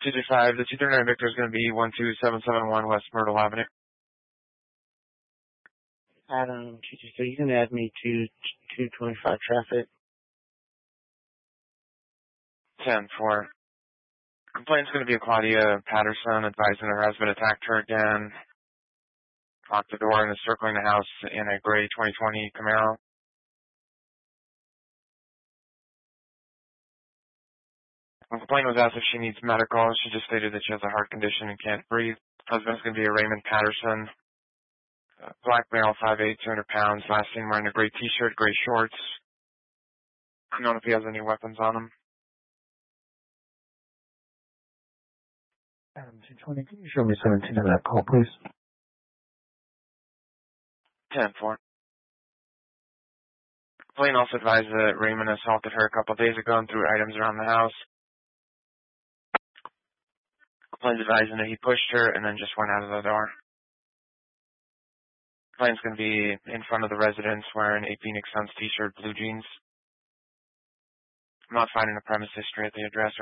225, the 239 Victor is going to be 12771 West Myrtle Avenue. Adam, 223, you can add me to 225 traffic. 10-4. Complaint's going to be a Claudia Patterson, advising her husband attacked her again. Locked the door and is circling the house in a gray 2020 Camaro. When the complaint was asked if she needs medical, she just stated that she has a heart condition and can't breathe. Husband's going to be a Raymond Patterson. Black male, 5'8", 200 pounds. Last seen wearing a gray t-shirt, gray shorts. Unknown if he has any weapons on him. Adam 220, can you show me 17 of that call, please? 10-4. Complaint also advised that Raymond assaulted her a couple days ago and threw items around the house. Complaint advising that he pushed her and then just went out of the door. Complaint's going to be in front of the residence wearing a Phoenix Suns t-shirt, blue jeans. I'm not finding a premise history at the address